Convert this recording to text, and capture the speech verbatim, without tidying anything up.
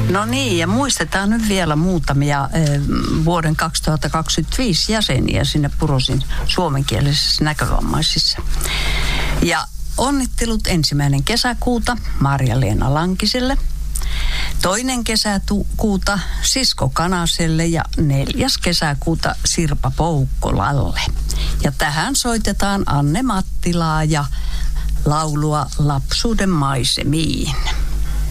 No niin, ja muistetaan nyt vielä muutamia eh, vuoden kaksituhattakaksikymmentäviisi jäseniä sinne Purosin suomenkielisissä näkövammaisissa. Ja onnittelut ensimmäinen kesäkuuta Marja-Leena Lankiselle, toinen kesäkuuta Sisko Kanaselle ja neljäs kesäkuuta Sirpa Poukkolalle. Ja tähän soitetaan Anne Mattilaa ja laulua Lapsuuden maisemiin.